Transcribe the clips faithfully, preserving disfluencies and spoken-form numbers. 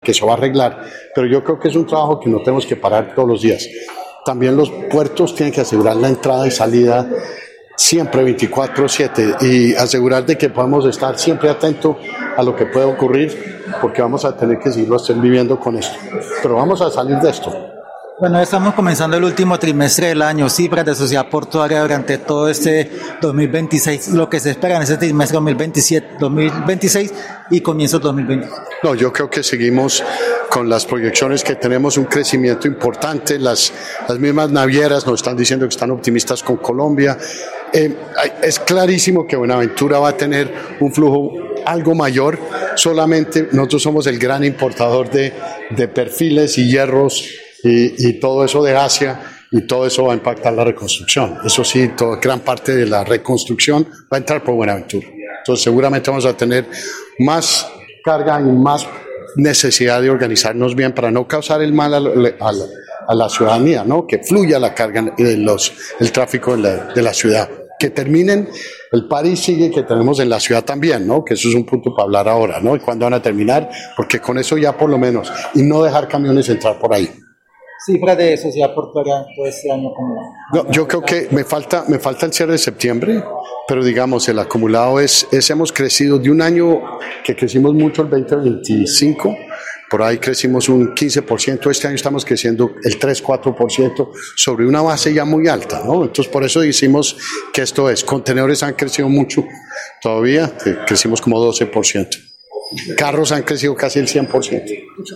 que se va a arreglar, pero yo creo que es un trabajo que no tenemos que parar todos los días. También los puertos tienen que asegurar la entrada y salida siempre veinticuatro siete y asegurar de que podamos estar siempre atentos a lo que puede ocurrir, porque vamos a tener que seguirlo viviendo con esto. Pero vamos a salir de esto. Bueno, estamos comenzando el último trimestre del año, cifras de Sociedad Portuaria durante todo este dos mil veintiséis, lo que se espera en este trimestre dos mil veintisiete, dos mil veintiséis y comienzos dos mil veintisiete. No, yo creo que seguimos con las proyecciones que tenemos un crecimiento importante, las, las mismas navieras nos están diciendo que están optimistas con Colombia. Eh, es clarísimo que Buenaventura va a tener un flujo algo mayor, solamente nosotros somos el gran importador de, de perfiles y hierros y, y todo eso de Asia, y todo eso va a impactar la reconstrucción. Eso sí, toda, gran parte de la reconstrucción va a entrar por Buenaventura. Entonces seguramente vamos a tener más carga y más necesidad de organizarnos bien para no causar el mal a, a, la, a la ciudadanía, ¿no? Que fluya la carga de los, el tráfico de la, de la ciudad. Que terminen, el París sigue que tenemos en la ciudad también, ¿no? Que eso es un punto para hablar ahora, ¿no? Y cuándo van a terminar, porque con eso ya por lo menos, y no dejar camiones entrar por ahí. Cifras de Sociedad Portuaria todo este año como... No, yo creo que me falta, me falta el cierre de septiembre, pero digamos, el acumulado es, es, hemos crecido de un año que crecimos mucho el veinte veinticinco, por ahí crecimos un quince por ciento, este año estamos creciendo el tres cuatro por ciento sobre una base ya muy alta, ¿no? Entonces por eso decimos que esto es, contenedores han crecido mucho todavía, crecimos como doce por ciento, carros han crecido casi el cien por ciento.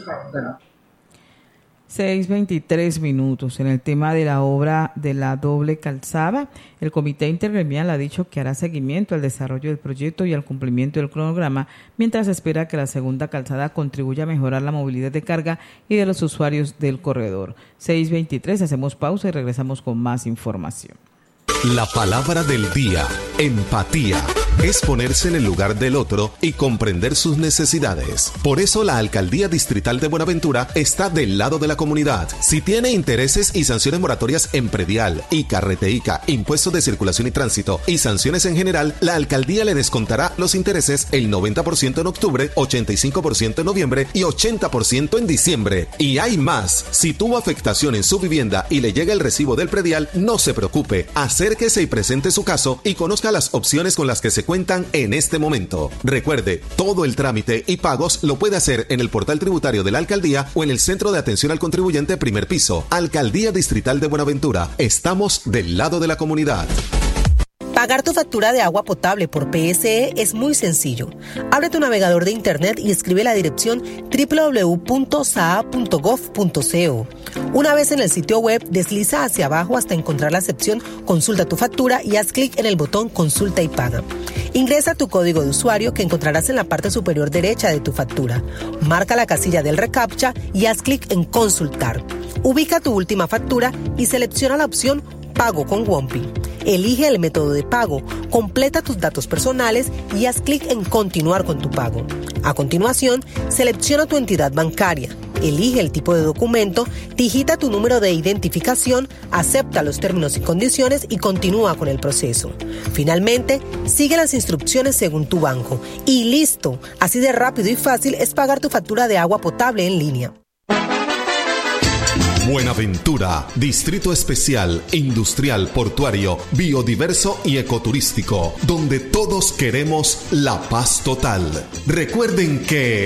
seis veintitrés minutos. En el tema de la obra de la doble calzada, el Comité Intergremial ha dicho que hará seguimiento al desarrollo del proyecto y al cumplimiento del cronograma, mientras espera que la segunda calzada contribuya a mejorar la movilidad de carga y de los usuarios del corredor. seis veintitrés, hacemos pausa y regresamos con más información. La palabra del día, empatía, es ponerse en el lugar del otro y comprender sus necesidades. Por eso la Alcaldía Distrital de Buenaventura está del lado de la comunidad. Si tiene intereses y sanciones moratorias en predial, I C A, Reteica, impuestos de circulación y tránsito y sanciones en general, la Alcaldía le descontará los intereses el noventa por ciento en octubre, ochenta y cinco por ciento en noviembre y ochenta por ciento en diciembre. Y hay más. Si tuvo afectación en su vivienda y le llega el recibo del predial, no se preocupe. Acérquese y presente su caso y conozca las opciones con las que se cuentan en este momento. Recuerde, todo el trámite y pagos lo puede hacer en el portal tributario de la Alcaldía o en el Centro de Atención al Contribuyente Primer Piso. Alcaldía Distrital de Buenaventura. Estamos del lado de la comunidad. Pagar tu factura de agua potable por P S E es muy sencillo. Abre tu navegador de internet y escribe la dirección doble u doble u doble u punto s a a punto gov punto co. Una vez en el sitio web, desliza hacia abajo hasta encontrar la sección Consulta tu factura y haz clic en el botón Consulta y paga. Ingresa tu código de usuario que encontrarás en la parte superior derecha de tu factura. Marca la casilla del reCAPTCHA y haz clic en Consultar. Ubica tu última factura y selecciona la opción Pago con WOMPI. Elige el método de pago, completa tus datos personales y haz clic en Continuar con tu pago. A continuación, selecciona tu entidad bancaria, elige el tipo de documento, digita tu número de identificación, acepta los términos y condiciones y continúa con el proceso. Finalmente, sigue las instrucciones según tu banco. Y listo, así de rápido y fácil es pagar tu factura de agua potable en línea. Buenaventura, Distrito Especial, Industrial, Portuario, Biodiverso y Ecoturístico, donde todos queremos la paz total. Recuerden que